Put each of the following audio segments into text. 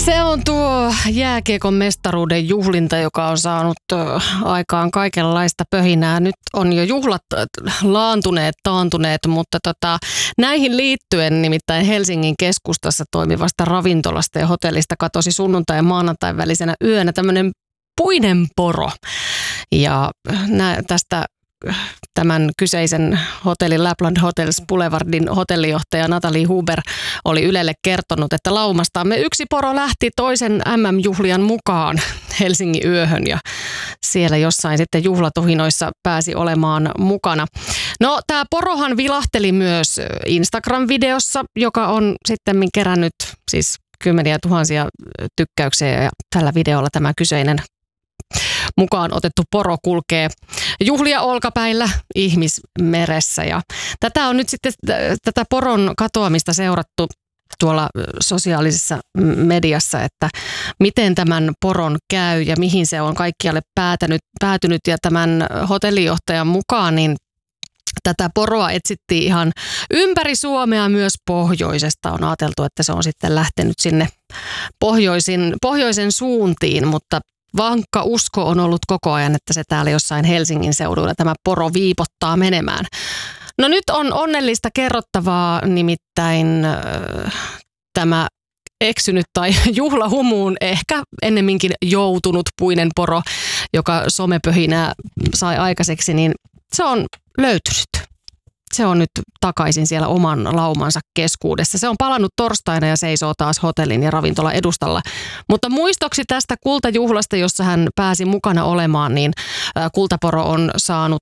Se on tuo jääkiekon mestaruuden juhlinta, joka on saanut aikaan kaikenlaista pöhinää. Nyt on jo juhlat taantuneet, mutta näihin liittyen nimittäin Helsingin keskustassa toimivasta ravintolasta ja hotellista katosi sunnuntai ja maanantain välisenä yönä tämmöinen puinen poro. Ja tästä tämän kyseisen hotellin Lapland Hotels Boulevardin hotellijohtaja Natalie Huber oli Ylelle kertonut, että laumastamme yksi poro lähti toisen MM-juhlian mukaan Helsingin yöhön ja siellä jossain sitten juhlatuhinoissa pääsi olemaan mukana. No tämä porohan vilahteli myös Instagram-videossa, joka on sitten kerännyt siis kymmeniä tuhansia tykkäyksiä ja tällä videolla tämä kyseinen mukaan otettu poro kulkee juhlia olkapäillä ihmismeressä. Ja tätä on nyt sitten tätä poron katoamista seurattu tuolla sosiaalisessa mediassa, että miten tämän poron käy ja mihin se on kaikkialle päätynyt. Ja tämän hotellijohtajan mukaan niin tätä poroa etsittiin ihan ympäri Suomea, myös pohjoisesta. On ajateltu, että se on sitten lähtenyt sinne pohjoisen suuntiin, mutta vankka usko on ollut koko ajan, että se täällä jossain Helsingin seuduilla tämä poro viipottaa menemään. No nyt on onnellista kerrottavaa, nimittäin tämä eksynyt tai juhlahumuun ehkä ennemminkin joutunut puinen poro, joka somepöhinää sai aikaiseksi, niin se on löytynyt. Se on nyt takaisin siellä oman laumansa keskuudessa. Se on palannut torstaina ja seisoo taas hotellin ja ravintolan edustalla. Mutta muistoksi tästä kultajuhlasta, jossa hän pääsi mukana olemaan, niin kultaporo on saanut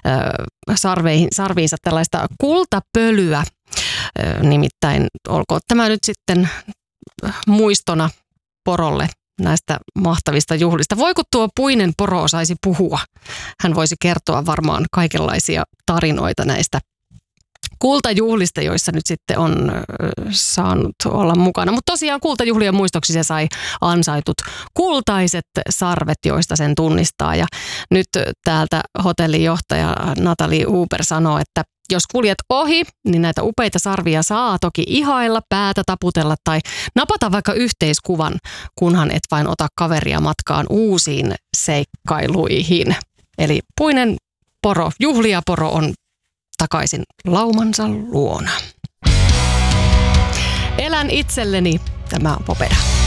sarviinsa tällaista kultapölyä. Nimittäin olkoon tämä nyt sitten muistona porolle näistä mahtavista juhlista. Voi kun tuo puinen poro osaisi puhua. Hän voisi kertoa varmaan kaikenlaisia tarinoita näistä kultajuhlista, joissa nyt sitten on saanut olla mukana. Mutta tosiaan kultajuhlien muistoksi se sai ansaitut kultaiset sarvet, joista sen tunnistaa. Ja nyt täältä hotellijohtaja Natalie Huber sanoo, että jos kuljet ohi, niin näitä upeita sarvia saa toki ihailla, päätä taputella tai napata vaikka yhteiskuvan, kunhan et vain ota kaveria matkaan uusiin seikkailuihin. Eli puinen poro, juhliaporo on takaisin laumansa luona. Elän itselleni, tämä on Popeda.